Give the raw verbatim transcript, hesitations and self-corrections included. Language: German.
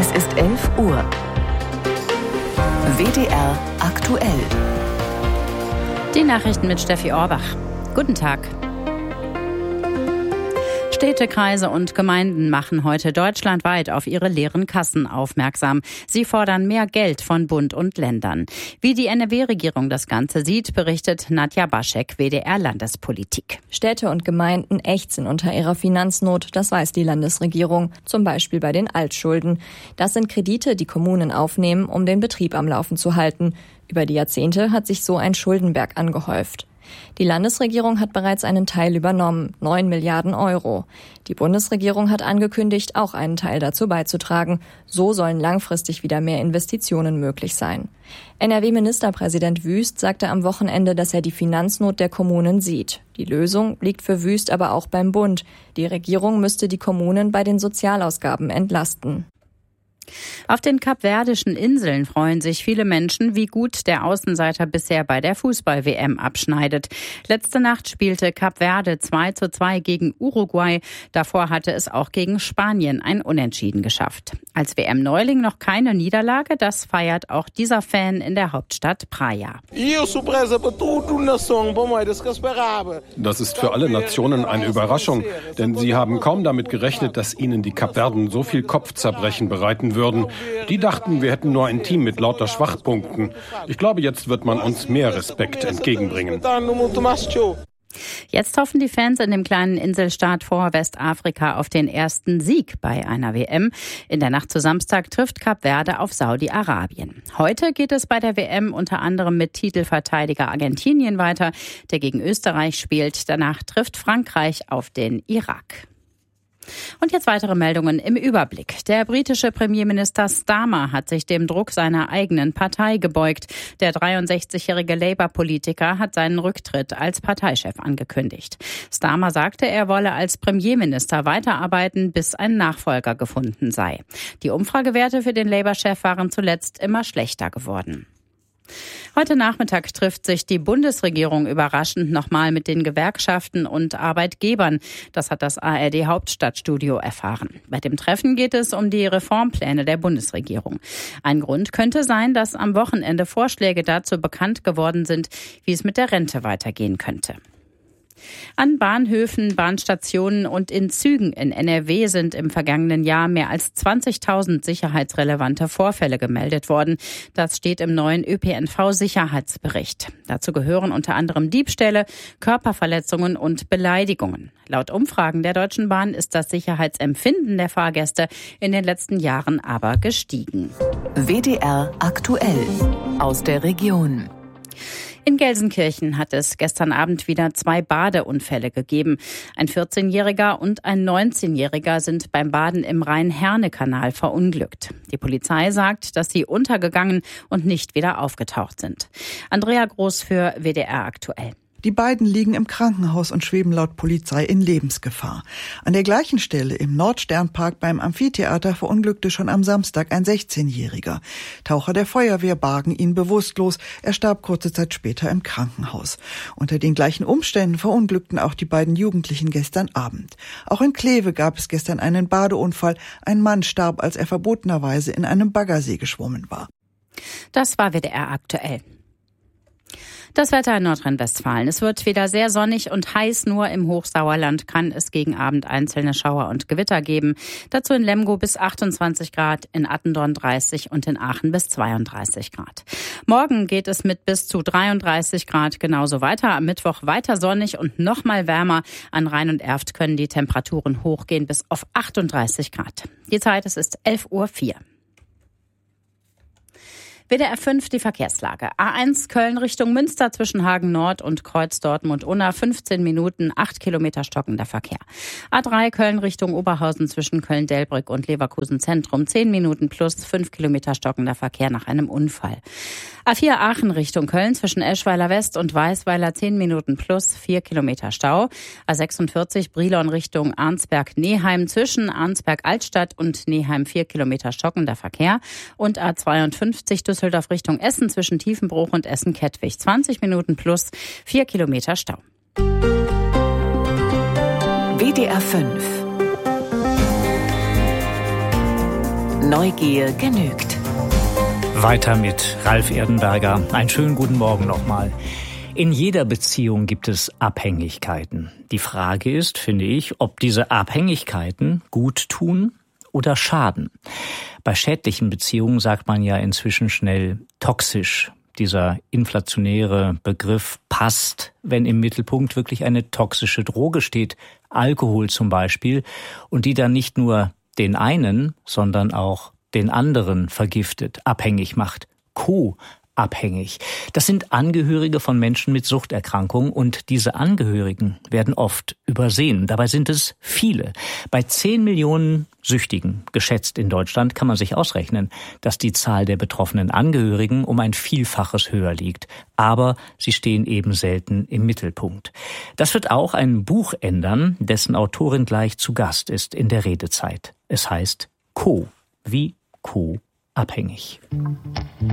Es ist elf Uhr. W D R aktuell. Die Nachrichten mit Steffi Orbach. Guten Tag. Städte, Kreise und Gemeinden machen heute deutschlandweit auf ihre leeren Kassen aufmerksam. Sie fordern mehr Geld von Bund und Ländern. Wie die N R W-Regierung das Ganze sieht, berichtet Nadja Baschek, W D R-Landespolitik. Städte und Gemeinden ächzen unter ihrer Finanznot, das weiß die Landesregierung, zum Beispiel bei den Altschulden. Das sind Kredite, die Kommunen aufnehmen, um den Betrieb am Laufen zu halten. Über die Jahrzehnte hat sich so ein Schuldenberg angehäuft. Die Landesregierung hat bereits einen Teil übernommen, neun Milliarden Euro. Die Bundesregierung hat angekündigt, auch einen Teil dazu beizutragen. So sollen langfristig wieder mehr Investitionen möglich sein. N R W-Ministerpräsident Wüst sagte am Wochenende, dass er die Finanznot der Kommunen sieht. Die Lösung liegt für Wüst aber auch beim Bund. Die Regierung müsste die Kommunen bei den Sozialausgaben entlasten. Auf den Kapverdischen Inseln freuen sich viele Menschen, wie gut der Außenseiter bisher bei der Fußball-W M abschneidet. Letzte Nacht spielte Kap Verde zwei zu zwei gegen Uruguay. Davor hatte es auch gegen Spanien ein Unentschieden geschafft. Als W M-Neuling noch keine Niederlage, das feiert auch dieser Fan in der Hauptstadt Praia. Das ist für alle Nationen eine Überraschung, denn sie haben kaum damit gerechnet, dass ihnen die Kapverden so viel Kopfzerbrechen bereiten würden. Die dachten, wir hätten nur ein Team mit lauter Schwachpunkten. Ich glaube, jetzt wird man uns mehr Respekt entgegenbringen. Jetzt hoffen die Fans in dem kleinen Inselstaat vor Westafrika auf den ersten Sieg bei einer W M. In der Nacht zu Samstag trifft Kap Verde auf Saudi-Arabien. Heute geht es bei der W M unter anderem mit Titelverteidiger Argentinien weiter, der gegen Österreich spielt. Danach trifft Frankreich auf den Irak. Und jetzt weitere Meldungen im Überblick. Der britische Premierminister Starmer hat sich dem Druck seiner eigenen Partei gebeugt. Der dreiundsechzigjährige Labour-Politiker hat seinen Rücktritt als Parteichef angekündigt. Starmer sagte, er wolle als Premierminister weiterarbeiten, bis ein Nachfolger gefunden sei. Die Umfragewerte für den Labour-Chef waren zuletzt immer schlechter geworden. Heute Nachmittag trifft sich die Bundesregierung überraschend nochmal mit den Gewerkschaften und Arbeitgebern. Das hat das A R D-Hauptstadtstudio erfahren. Bei dem Treffen geht es um die Reformpläne der Bundesregierung. Ein Grund könnte sein, dass am Wochenende Vorschläge dazu bekannt geworden sind, wie es mit der Rente weitergehen könnte. An Bahnhöfen, Bahnstationen und in Zügen in N R W sind im vergangenen Jahr mehr als zwanzigtausend sicherheitsrelevante Vorfälle gemeldet worden. Das steht im neuen Ö P N V-Sicherheitsbericht. Dazu gehören unter anderem Diebstähle, Körperverletzungen und Beleidigungen. Laut Umfragen der Deutschen Bahn ist das Sicherheitsempfinden der Fahrgäste in den letzten Jahren aber gestiegen. W D R aktuell aus der Region. In Gelsenkirchen hat es gestern Abend wieder zwei Badeunfälle gegeben. Ein vierzehnjähriger und ein neunzehnjähriger sind beim Baden im Rhein-Herne-Kanal verunglückt. Die Polizei sagt, dass sie untergegangen und nicht wieder aufgetaucht sind. Andrea Groß für W D R aktuell. Die beiden liegen im Krankenhaus und schweben laut Polizei in Lebensgefahr. An der gleichen Stelle im Nordsternpark beim Amphitheater verunglückte schon am Samstag ein sechzehnjähriger. Taucher der Feuerwehr bargen ihn bewusstlos. Er starb kurze Zeit später im Krankenhaus. Unter den gleichen Umständen verunglückten auch die beiden Jugendlichen gestern Abend. Auch in Kleve gab es gestern einen Badeunfall. Ein Mann starb, als er verbotenerweise in einem Baggersee geschwommen war. Das war W D R aktuell. Das Wetter in Nordrhein-Westfalen. Es wird wieder sehr sonnig und heiß. Nur im Hochsauerland kann es gegen Abend einzelne Schauer und Gewitter geben. Dazu in Lemgo bis achtundzwanzig Grad, in Attendorn dreißig und in Aachen bis zweiunddreißig Grad. Morgen geht es mit bis zu dreiunddreißig Grad genauso weiter. Am Mittwoch weiter sonnig und noch mal wärmer. An Rhein und Erft können die Temperaturen hochgehen bis auf achtunddreißig Grad. Die Zeit, es ist elf Uhr vier. W D R fünf, die Verkehrslage. A eins Köln Richtung Münster zwischen Hagen Nord und Kreuz Dortmund-Unna, fünfzehn Minuten, acht Kilometer stockender Verkehr. A drei Köln Richtung Oberhausen zwischen Köln-Delbrück und Leverkusen Zentrum, zehn Minuten plus, fünf Kilometer stockender Verkehr nach einem Unfall. A vier Aachen Richtung Köln zwischen Eschweiler West und Weißweiler, zehn Minuten plus, vier Kilometer Stau. A sechsundvierzig Brilon Richtung Arnsberg-Neheim zwischen Arnsberg-Altstadt und Neheim, vier Kilometer stockender Verkehr. Und A zweiundfünfzig Düsseldorf Richtung Essen zwischen Tiefenbruch und Essen-Kettwig, zwanzig Minuten plus, vier Kilometer Stau. W D R fünf Neugier genügt. Weiter mit Ralf Erdenberger. Einen schönen guten Morgen nochmal. In jeder Beziehung gibt es Abhängigkeiten. Die Frage ist, finde ich, ob diese Abhängigkeiten gut tun oder schaden. Bei schädlichen Beziehungen sagt man ja inzwischen schnell toxisch. Dieser inflationäre Begriff passt, wenn im Mittelpunkt wirklich eine toxische Droge steht, Alkohol zum Beispiel, und die dann nicht nur den einen, sondern auch den anderen vergiftet, abhängig macht, co-abhängig. Das sind Angehörige von Menschen mit Suchterkrankungen und diese Angehörigen werden oft übersehen. Dabei sind es viele. Bei zehn Millionen Süchtigen, geschätzt in Deutschland, kann man sich ausrechnen, dass die Zahl der betroffenen Angehörigen um ein Vielfaches höher liegt. Aber sie stehen eben selten im Mittelpunkt. Das wird auch ein Buch ändern, dessen Autorin gleich zu Gast ist in der Redezeit. Es heißt Co. wie Co. abhängig.